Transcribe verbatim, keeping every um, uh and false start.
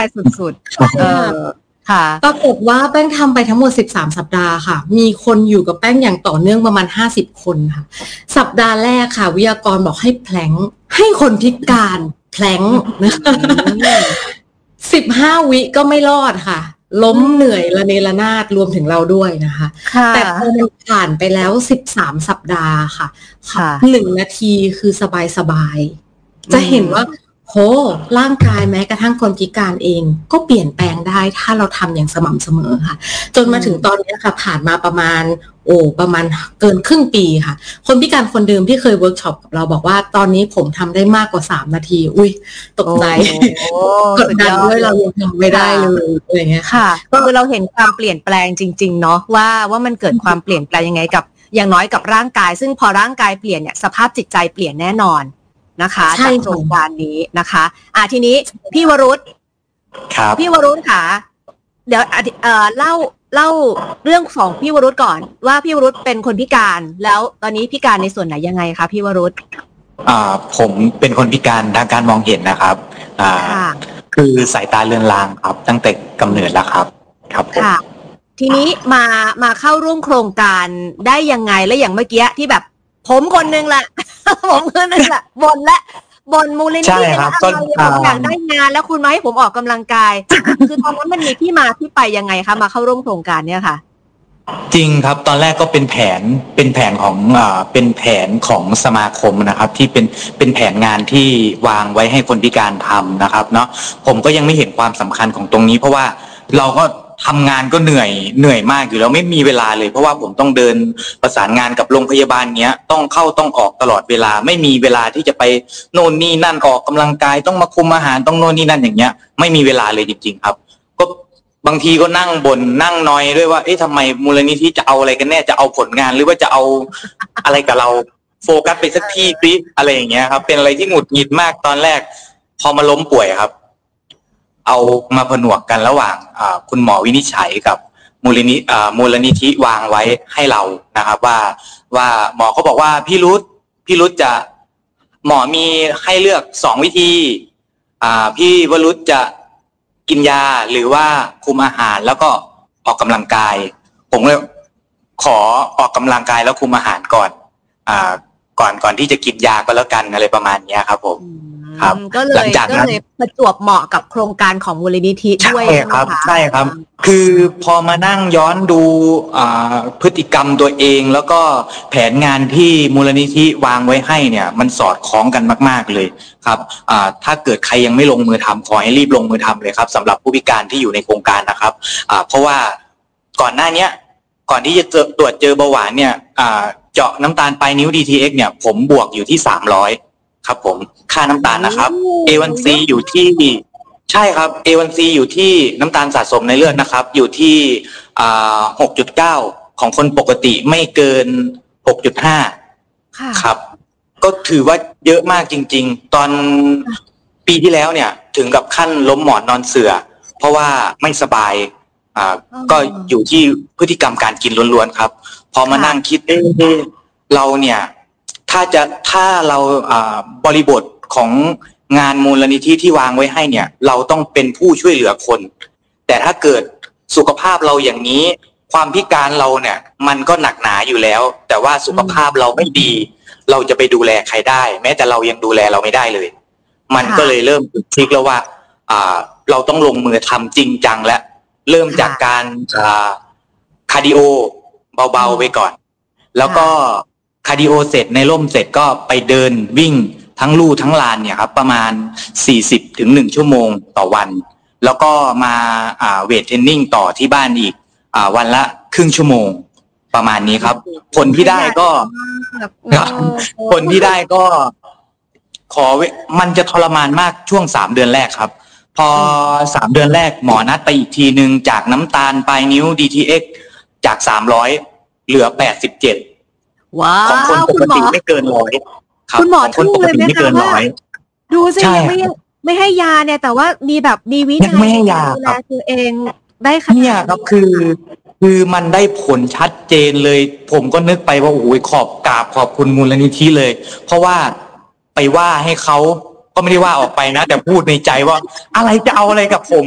สุดๆเออค่ะปรากฏว่าแป้งทำไปทั้งหมดสิบสามสัปดาห์ค่ะมีคนอยู่กับแป้งอย่างต่อเนื่องประมาณห้าสิบคนค่ะสัปดาห์แรกค่ะวิทยากรบอกให้แพลงให้คนพิการแพลงนะคะสิบห้าวิก็ไม่รอดค่ะล้มเหนื่อยระเนระนาดรวมถึงเราด้วยนะคะแต่พอมันผ่านไปแล้วสิบสามสัปดาห์ค่ะหนึ่งนาทีคือสบายๆจะเห็นว่าโหร่างกายแม้กระทั่งคนพิการเองก็เปลี่ยนแปลงได้ถ้าเราทำอย่างสม่ำเสมอค่ะจนมาถึงตอนนี้ค่ะผ่านมาประมาณโอ้ประมาณเกินครึ่งปีค่ะคนพิการคนเดิมที่เคยเวิร์กช็อปกับเราบอกว่าตอนนี้ผมทำได้มากกว่าสามนาทีอุ้ยตกใจกดดันด้วยเรายังทำไม่ได้เลยอะไรเงี้ยค่ะก็คือเราเห็นความเปลี่ยนแปลงจริงๆเนาะว่าว่ามันเกิดความเปลี่ยนแปลงยังไงกับอย่างน้อยกับร่างกายซึ่งพอร่างกายเปลี่ยนเนี่ยสภาพจิตใจเปลี่ยนแน่นอนนะคะจากโครงการนี้นะคะอ่ะทีนี้พี่วรุษครับพี่วรุษค่ะเดี๋ยวเอ่อเล่าเล่าเรื่องของพี่วรุษก่อนว่าพี่วรุษเป็นคนพิการแล้วตอนนี้พิการในส่วนไหนยังไงคะพี่วรุษอ่าผมเป็นคนพิการทางการมองเห็นนะครับอ่าคือสายตาเลือนลางครับตั้งแต่กำเนิดแล้วครับครับค่ะทีนี้มามาเข้าร่วมโครงการได้ยังไงและอย่างเมื่อกี้ที่แบบผมคนนึงแหละผมคนนึงแหละบ่นและบ่นมูลนิธินะอะไรผมอยากได้งานแล้วคุณมาให้ผมออกกำลังกายคือตอนนั้นมันมีที่มาที่ไปยังไงคะมาเข้าร่วมโครงการเนี่ยค่ะจริงครับตอนแรกก็เป็นแผนเป็นแผนของอ่าเป็นแผนของสมาคมนะครับที่เป็นเป็นแผนงานที่วางไว้ให้คนพิการทำนะครับเนาะผมก็ยังไม่เห็นความสำคัญของตรงนี้เพราะว่าเราก็ทำงานก็เหนื่อยเหนื่อยมากอยู่แล้วไม่มีเวลาเลยเพราะว่าผมต้องเดินประสานงานกับโรงพยาบาลเนี้ยต้องเข้าต้องออกตลอดเวลาไม่มีเวลาที่จะไปโน่นนี่นั่นออกกำลังกายต้องมาคุมอาหารต้องโน่นนี่นั่นอย่างเงี้ยไม่มีเวลาเลยจริงๆครับก็บางทีก็นั่งบ่นนั่งนอยด้วยว่าเอ๊ะทำไมมูลนิธิจะเอาอะไรกันแน่จะเอาผลงานหรือว่าจะเอาอะไรกับเราโฟกัสไปสักที่สิอะไรอย่างเงี้ยครับเป็นอะไรที่หงุดหงิดมากตอนแรกพอมาล้มป่วยครับเอามาผนวกกันระหว่างคุณหมอวินิจฉัยกับมูลนิธิมูลนิธิวางไว้ให้เรานะครับว่าว่าหมอเขาบอกว่าพี่รุธพี่รุธจะหมอมีให้เลือกสองวิธีอ่าพี่วรุธจะกินยาหรือว่าคุมอาหารแล้วก็ออกกำลังกายผมเลยขอออกกำลังกายแล้วคุมอาหารก่อนอ่าก่อนก่อนที่จะกินยาก็แล้วกันอะไรประมาณนี้ครับผมครับก็เลยก็เลยประจวบเหมาะกับโครงการของมูลนิธิด้วยใช่ครับใช่ครับคือพอมานั่งย้อนดูพฤติกรรมตัวเองแล้วก็แผนงานที่มูลนิธิวางไว้ให้เนี่ยมันสอดคล้องกันมากๆเลยครับถ้าเกิดใครยังไม่ลงมือทำขอให้รีบลงมือทำเลยครับสำหรับผู้พิการที่อยู่ในโครงการนะครับเพราะว่าก่อนหน้านี้ก่อนที่จะตรวจเจอเบาหวานเนี่ยเจาะน้ำตาลปลายนิ้ว ดี ที เอ็กซ์ เนี่ยผมบวกอยู่ที่สามร้อยครับผมค่าน้ำตาลนะครับ เอ วัน ซี อยู่ที่ใช่ครับ เอ วัน ซี อยู่ที่น้ำตาลสะสมในเลือดนะครับอยู่ที่อ่า หกจุดเก้า ของคนปกติไม่เกิน หกจุดห้า ครับก็ถือว่าเยอะมากจริงๆตอนปีที่แล้วเนี่ยถึงกับขั้นล้มหมอนนอนเสื่อเพราะว่าไม่สบายอ่าก็อยู่ที่พฤติกรรมการกินล้วนๆครับพอมานั่งคิดเอ๊ะเราเนี่ยถ้าจะถ้าเราอ่าบริบทของงานมูลนิธิที่วางไว้ให้เนี่ยเราต้องเป็นผู้ช่วยเหลือคนแต่ถ้าเกิดสุขภาพเราอย่างนี้ความพิการเราเนี่ยมันก็หนักหนาอยู่แล้วแต่ว่าสุขภาพเราไม่ดีเราจะไปดูแลใครได้แม้แต่เรายังดูแลเราไม่ได้เลยมันก็เลยเริ่มคิดแล้วว่าอ่าเราต้องลงมือทำจริงจังและเริ่มจากการอ่าคาร์ดิโอเบาๆไปก่อนแล้วก็คาร์ดิโอเสร็จในร่มเสร็จก็ไปเดินวิ่งทั้งลู่ทั้งลานเนี่ยครับประมาณสี่สิบถึงหนึ่งชั่วโมงต่อวันแล้วก็มาอ่าเวทเทรนนิ่งต่อที่บ้านอีกอ่าวันละครึ่งชั่วโมงประมาณนี้ครับผลที่ได้ก็ผลที่ได้ก็ขอมันจะทรมานมากช่วงสามเดือนแรกครับพอสามเดือนแรกหมอนัดไปอีกทีนึงจากน้ำตาลปลายนิ้ว ดี ที เอ็กซ์ จากสามร้อยเหลือแปดสิบเจ็ดว้าวของคนปกติไม่เกินร้อยคุณหมอทุ่งเลยไหมคะว่าดูสิไม่ไม่ให้ยาเนี่ยแต่ว่ามีแบบมีวิธีไม่ให้ยาดูแลตัวเองได้ขนาดนี้ครับคือคือมันได้ผลชัดเจนเลยผมก็นึกไปว่าโอ้ยขอบกราบขอบคุณมูลนิธิเลยเพราะว่าไปว่าให้เขาก็ไม่ได้ว่าออกไปนะแต่พูดในใจว่าอะไรจะเอาอะไรกับผม